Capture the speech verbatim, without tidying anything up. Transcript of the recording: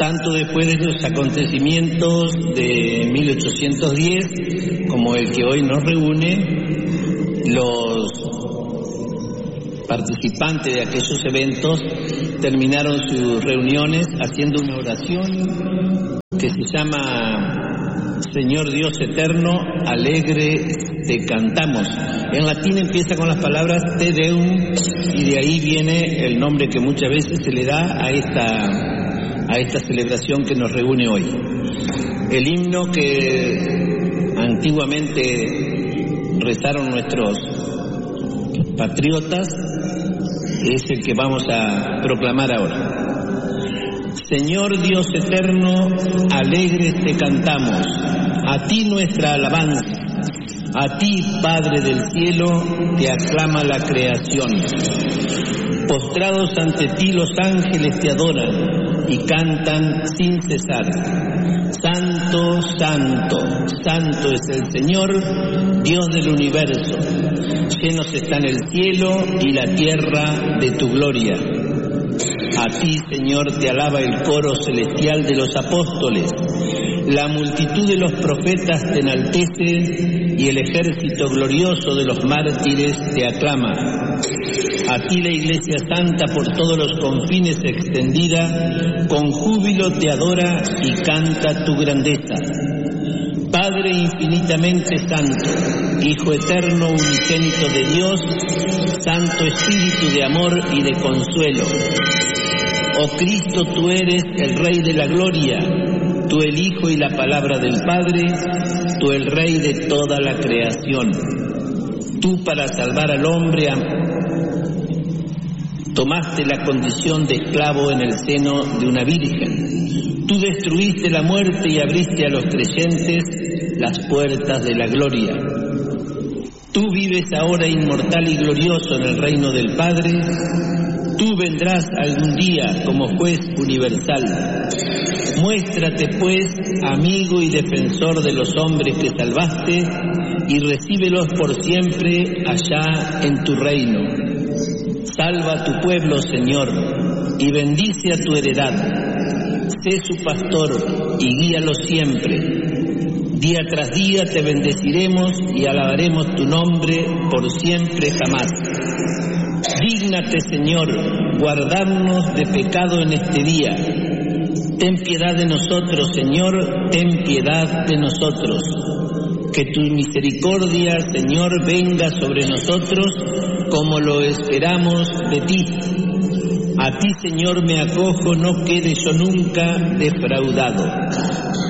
tanto después de los acontecimientos de mil ochocientos diez como el que hoy nos reúne. Los participantes de aquellos eventos terminaron sus reuniones haciendo una oración que se llama Señor Dios eterno, alegre te cantamos. En latín empieza con las palabras Te Deum, y de ahí viene el nombre que muchas veces se le da a esta, a esta celebración que nos reúne hoy. El himno que antiguamente rezaron nuestros patriotas es el que vamos a proclamar ahora. Señor Dios eterno, alegres te cantamos, a ti nuestra alabanza, a ti Padre del cielo, te aclama la creación. Postrados ante ti los ángeles te adoran y cantan sin cesar. Santo, santo, santo es el Señor, Dios del universo. Llenos están el cielo y la tierra de tu gloria. A ti, Señor, te alaba el coro celestial de los apóstoles. La multitud de los profetas te enaltece y el ejército glorioso de los mártires te aclama. A ti la Iglesia Santa por todos los confines extendida, con júbilo te adora y canta tu grandeza. Padre infinitamente santo, Hijo eterno unigénito de Dios, Santo Espíritu de amor y de consuelo. Oh Cristo, tú eres el Rey de la gloria, tú el Hijo y la palabra del Padre, tú el Rey de toda la creación. Tú para salvar al hombre tomaste la condición de esclavo en el seno de una virgen. Tú destruiste la muerte y abriste a los creyentes las puertas de la gloria. Tú vives ahora inmortal y glorioso en el reino del Padre. Tú vendrás algún día como juez universal. Muéstrate pues, amigo y defensor de los hombres que salvaste, y recíbelos por siempre allá en tu reino. Salva a tu pueblo, Señor, y bendice a tu heredad. Sé su pastor y guíalo siempre. Día tras día te bendeciremos y alabaremos tu nombre por siempre jamás. Dígnate, Señor, guardarnos de pecado en este día. Ten piedad de nosotros, Señor, ten piedad de nosotros. Que tu misericordia, Señor, venga sobre nosotros como lo esperamos de ti. A ti, Señor, me acojo, no quede yo nunca defraudado.